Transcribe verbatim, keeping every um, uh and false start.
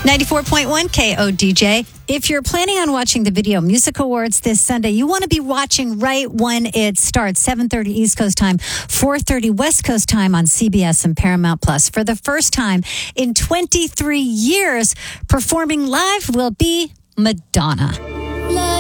ninety-four point one K O D J. If you're planning on watching the Video Music Awards this Sunday, you want to be watching right when it starts, seven thirty East Coast time, four thirty West Coast time on C B S and Paramount Plus. For the first time in twenty-three years, performing live will be Madonna.